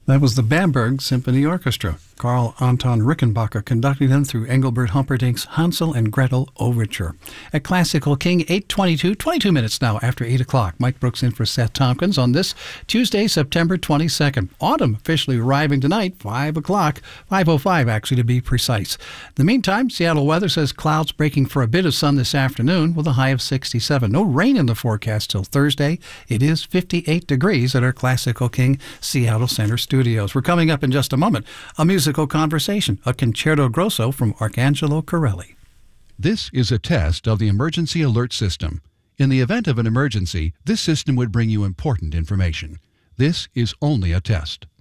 That was the Bamberg Symphony Orchestra. Carl Anton Rickenbacker conducting them through Engelbert Humperdinck's Hansel and Gretel Overture. At Classical King, 22 minutes now after 8 o'clock. Mike Brooks in for Seth Tompkins on this Tuesday, September 22nd. Autumn officially arriving tonight, 5 o'clock, 5:05 actually to be precise. In the meantime, Seattle weather says clouds breaking for a bit of sun this afternoon with a high of 67. No rain in the forecast till Thursday. It is 58 degrees at our Classical King Seattle Center studios. We're coming up in just a moment. A musical conversation, a concerto grosso from Arcangelo Corelli. This is a test of the emergency alert system. In the event of an emergency, this system would bring you important information. This is only a test.